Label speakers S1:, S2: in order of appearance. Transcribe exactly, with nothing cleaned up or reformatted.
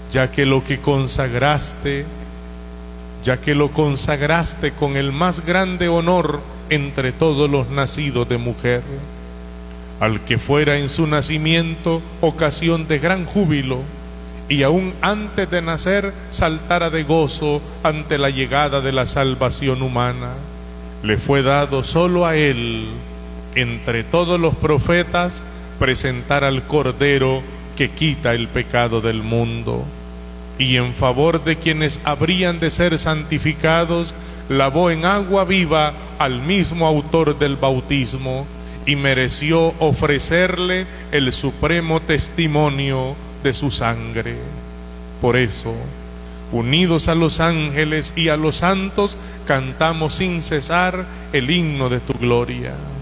S1: ya que lo que consagraste, ya que lo consagraste con el más grande honor entre todos los nacidos de mujer, al que fuera en su nacimiento ocasión de gran júbilo, y aún antes de nacer saltara de gozo ante la llegada de la salvación humana. Le fue dado solo a él, entre todos los profetas, presentar al Cordero que quita el pecado del mundo. Y en favor de quienes habrían de ser santificados, lavó en agua viva al mismo autor del bautismo, y mereció ofrecerle el supremo testimonio de su sangre. Por eso, unidos a los ángeles y a los santos, cantamos sin cesar el himno de tu gloria.